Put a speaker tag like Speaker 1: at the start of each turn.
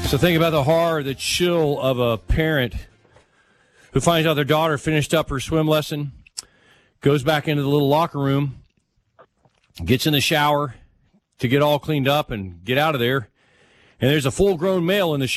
Speaker 1: So think about the horror, the chill of a parent who finds out their daughter finished up her swim lesson, goes back into the little locker room, gets in the shower to get all cleaned up and get out of there, and there's a full-grown male in the shower.